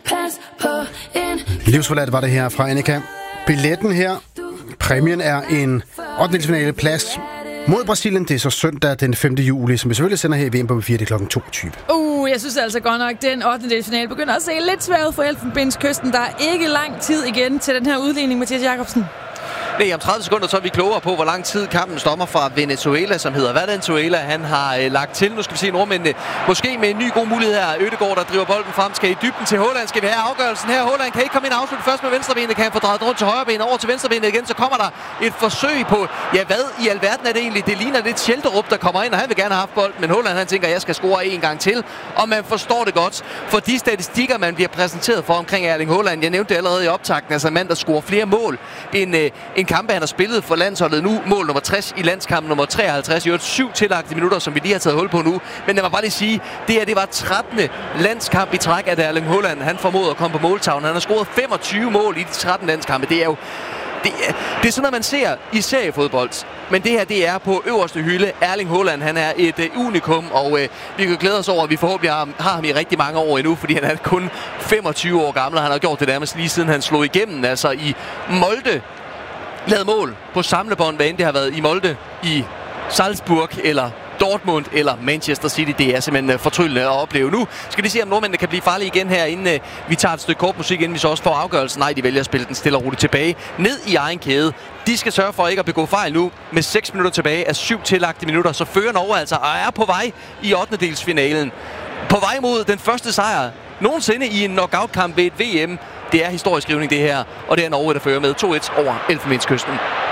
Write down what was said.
Livsforladt var det her fra Annika. Billetten her, præmien er en 8. plads mod Brasilien. Det er så søndag den 5. juli, som vi selvfølgelig sender her i VM på 4 kl. 22. Jeg synes altså godt nok, at den 8. finale begynder at se lidt svær ud for Elfenbenskysten. Der er ikke lang tid igen til den her udligning, Mathias Jacobsen. Nej, om 30 sekunder så er vi klogere på, hvor lang tid kampen stommer fra Venezuela, som hedder Venezuela. Han har lagt til. Nu skal vi se nordmændene. Måske med en ny god mulighed her. Ødegaard, der driver bolden frem, skal i dybden til Haaland. Skal vi have afgørelsen her? Haaland kan ikke komme ind og afslutte først med venstrebenet. Kan han få drejet rundt til højrebenet over til venstrebenet igen? Så kommer der et forsøg på, hvad i alverden er det egentlig? Det ligner lidt Schelderup, der kommer ind, og han vil gerne have haft bolden. Men Haaland, han tænker, at jeg skal score en gang til. Og man forstår det godt, for de statistikker, man bliver præsenteret for omkring Erling Haaland. Jeg nævnte det allerede i optakten. Altså en mand, der scorer flere mål end en kamp, han har spillet for landsholdet nu. Mål nummer 60 i landskampen nummer 53. I øvrigt 7 tillagte minutter, som vi lige har taget hul på nu. Men jeg må bare lige sige, det var 13. landskamp i træk, at Erling Haaland han formåede at komme på måltavlen. Han har scoret 25 mål i de 13 landskampe. Det er jo det er sådan noget, man ser i seriefodbold. Men det her, det er på øverste hylde. Erling Haaland, han er et unikum, og vi kan glæde os over, at vi forhåbentlig har ham i rigtig mange år endnu, fordi han er kun 25 år gammel, og han har gjort det nærmest lige siden han slog igennem. Altså i Molde lavet mål på samlebånd, hvad end det har været i Molde, i Salzburg eller Dortmund eller Manchester City. Det er simpelthen fortryllende at opleve. Nu skal de se, om nordmændene kan blive farlige igen her, inden vi tager et stykke kortmusik, inden vi så også får afgørelsen. Nej, de vælger at spille den stille og roligt tilbage ned i egen kæde. De skal sørge for ikke at begå fejl nu. Med 6 minutter tilbage af 7 tillagte minutter, så fører Norge altså og er på vej i 8. finalen. På vej mod den første sejr nogensinde i en knockout-kamp ved et VM. Det er historisk skrivning, det her, og det er Norge, der fører med 2-1 over Elfenbenskysten.